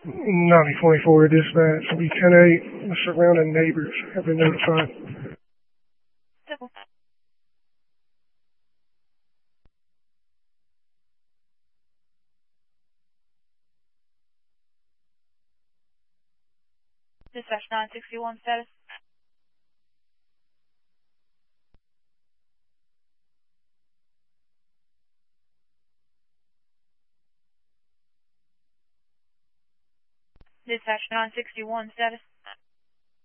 9024 dispatch. We 10-8. The surrounding neighbors have been notified. Dispatch 961 status. Dispatch 961 status.